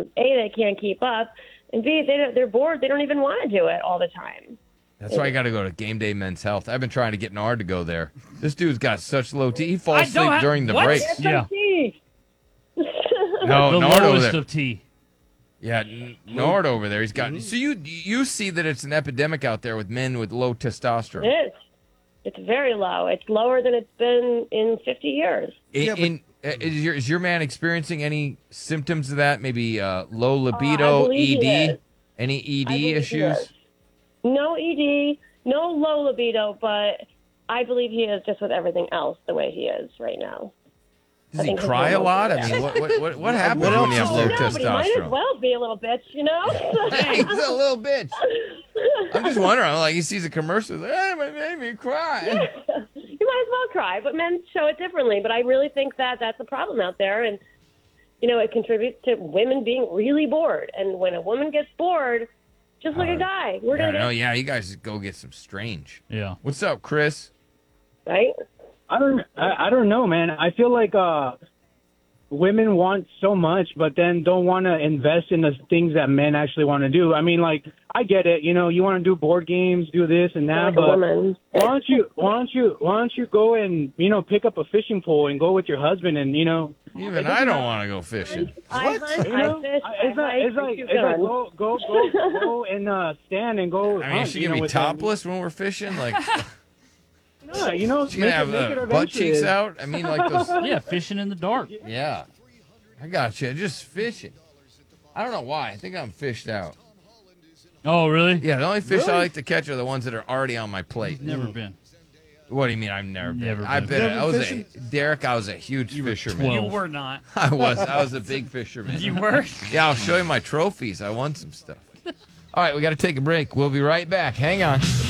A, they can't keep up, and B, they're bored. They don't even want to do it all the time. That's why I got to go to Game Day Men's Health. I've been trying to get Nard to go there. This dude's got such low T. He falls asleep during the breaks. Yeah. No, The Nard over lowest there. of T. Yeah, Nard over there. He's got. So you see that it's an epidemic out there with men with low testosterone. It is. It's very low. It's lower than it's been in 50 years. Is your man experiencing any symptoms of that? Maybe low libido, I believe he ED? is. Any I believe ED he issues? is. No ED, no low libido, but I believe he is just with everything else the way he is right now. Does he cry a lot? I mean, what happens when you have low But he might as testosterone? well be a little bitch, you know? Hey, he's a little bitch. I'm just wondering, like he sees a commercial, like, hey, it made me cry. You might as well cry, but men show it differently. But I really think that that's a problem out there, and it contributes to women being really bored. And when a woman gets bored, just like a guy, we're gonna get Yeah, you guys go get some strange. Yeah. What's up, Chris? right. I don't know, man. I feel like women want so much, but then don't want to invest in the things that men actually want to do. I mean, like, I get it. You want to do board games, do this and that, Like a but woman. why don't you go and pick up a fishing pole and go with your husband and Even I don't want to go fishing. I hunt, I fish, It's like go and stand and go. I mean, is hunt, she gonna be with him. topless when we're fishing? Like, No, she gonna have butt cheeks out? I mean, like those. Yeah, fishing in the dark. Yeah, I got you. Just fishing. I don't know why. I think I'm fished out. Oh, really? Yeah, the only fish I like to catch are the ones that are already on my plate. Never been. What do you mean? I've never been. Never I've been. been. Never I was fishing? Derek. I was a huge fisherman. 12. You were not. I was a big fisherman. You were? Yeah, I'll show you my trophies. I won some stuff. All right, we got to take a break. We'll be right back. Hang on.